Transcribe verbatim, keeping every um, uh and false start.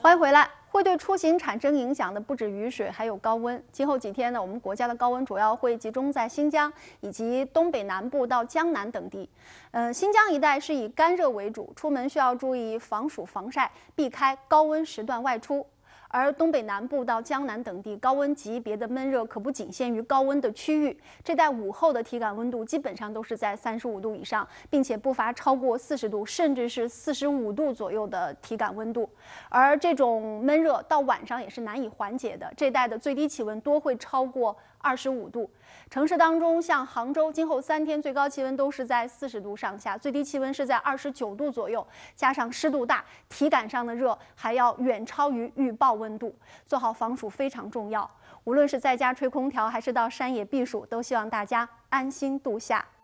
欢迎回来。会对出行产生影响的不止雨水，还有高温。今后几天呢，我们国家的高温主要会集中在新疆以及东北南部到江南等地。呃，新疆一带是以干热为主，出门需要注意防暑防晒，避开高温时段外出。 而东北南部到江南等地，高温级别的闷热可不仅限于高温的区域，这带午后的体感温度基本上都是在三十五度以上，并且不乏超过四十度，甚至是四十五度左右的体感温度。而这种闷热到晚上也是难以缓解的，这带的最低气温多会超过二十五度。城市当中，像杭州，今后三天最高气温都是在四十度上下，最低气温是在二十九度左右，加上湿度大，体感上的热还要远超于预报温度，做好防暑非常重要。无论是在家吹空调，还是到山野避暑，都希望大家安心度夏。